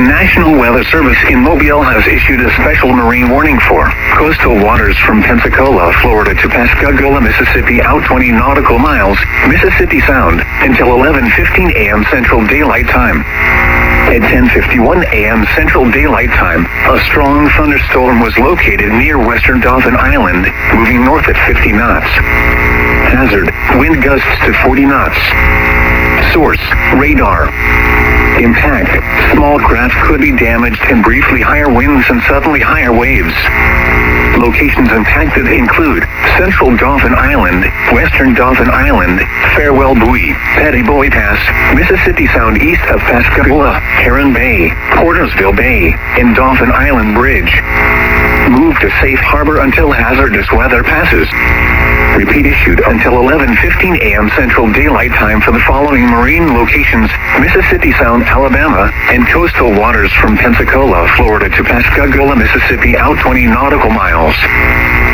National Weather Service in Mobile has issued a special marine warning for coastal waters from Pensacola, Florida to Pascagoula, Mississippi out 20 nautical miles, Mississippi Sound, until 11:15 a.m. Central Daylight Time. At 10:51 a.m. Central Daylight Time, a strong thunderstorm was located near western Dauphin Island, moving north at 50 knots. Hazard, wind gusts to 40 knots. Source, radar. Impact, small craft could be damaged and briefly higher winds and suddenly higher waves. Locations impacted include Central Dauphin Island, Western Dauphin Island, Farewell Buoy, Petty Boy Pass, Mississippi Sound east of Pascagoula, Heron Bay, Portersville Bay, and Dauphin Island Bridge. Move to safe harbor until hazardous weather passes. Repeat issued until 11:15 a.m. Central Daylight Time for the following marine locations: Mississippi Sound, Alabama, and coastal waters from Pensacola, Florida to Pascagoula, Mississippi out 20 nautical miles.